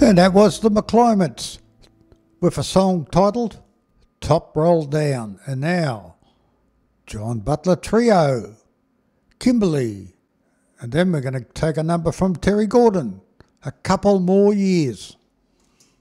And that was the McClimates with a song titled Top Roll Down. And now, John Butler Trio, Kimberley. And then we're going to take a number from Terry Gordon, A Couple More Years.